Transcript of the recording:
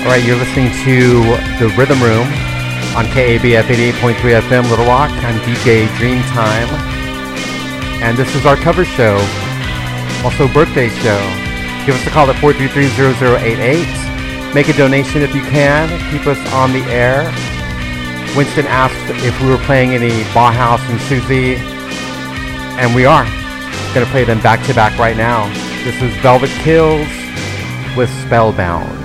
Alright, you're listening to The Rhythm Room on KABF 88.3 FM Little Rock. I'm DJ Dreamtime. And this is our cover show, also birthday show. Give us a call at 433-0088. Make a donation if you can. Keep us on the air. Winston asked if we were playing any Bauhaus and Susie, and we are. Going to play them back to back right now. This is Velvet Kills with Spellbound.